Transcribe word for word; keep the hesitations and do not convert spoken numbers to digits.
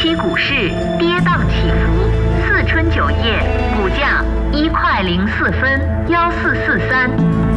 期股市跌宕起伏，四春九夜，股价一块零四分，幺四四三。